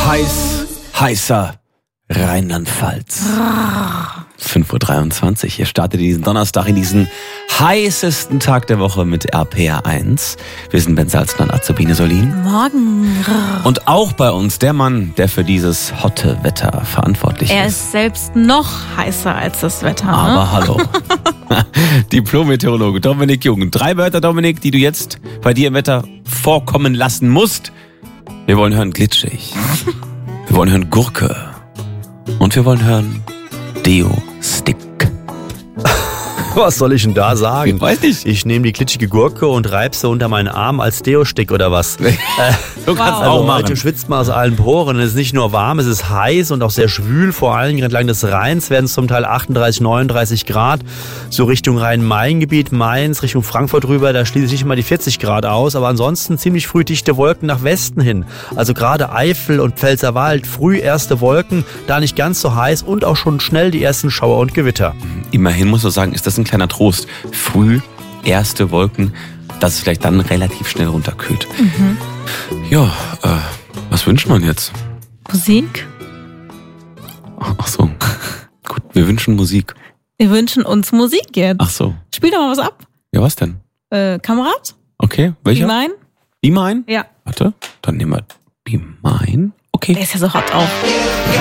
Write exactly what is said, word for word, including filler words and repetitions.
Heiß, heißer Rheinland-Pfalz. fünf Uhr dreiundzwanzig. Ihr startet diesen Donnerstag in diesen heißesten Tag der Woche mit R P R eins. Wir sind Ben Salzner und Azubine Solin. Morgen. Und auch bei uns der Mann, der für dieses hotte Wetter verantwortlich Er ist. ist selbst noch heißer als das Wetter. Ne? Aber hallo. Diplom-Meteorologe Dominik Jung. Drei Wörter, Dominik, die du jetzt bei dir im Wetter vorkommen lassen musst. Wir wollen hören glitschig. Wir wollen hören Gurke. Und wir wollen hören Deo-Stick. Was soll ich denn da sagen? Ich weiß nicht. Ich nehme die glitschige Gurke und reibe sie unter meinen Arm als Deo-Stick oder was. Du kannst Wow. auch Also machen. heute schwitzt man aus allen Poren. Es ist nicht nur warm, es ist heiß und auch sehr schwül. Vor allem entlang des Rheins werden es zum Teil achtunddreißig, neununddreißig Grad. So Richtung Rhein-Main-Gebiet, Mainz, Richtung Frankfurt rüber, da schließe ich nicht mal die vierzig Grad aus. Aber ansonsten ziemlich früh dichte Wolken nach Westen hin. Also gerade Eifel und Pfälzerwald, früh erste Wolken, da nicht ganz so heiß und auch schon schnell die ersten Schauer und Gewitter. Immerhin muss man sagen, ist das ein kleiner Trost. Früh erste Wolken, dass es vielleicht dann relativ schnell runterkühlt. Mhm. Ja, äh, was wünscht man jetzt? Musik. Ach so. Gut, wir wünschen Musik. Wir wünschen uns Musik jetzt. Ach so. Spiel doch mal was ab. Ja, was denn? Äh, Kamerad? Okay, welcher? Wie mein? Be Mine? Ja. Warte, dann nehmen wir Be Mine. Okay. Der ist ja so hot auch.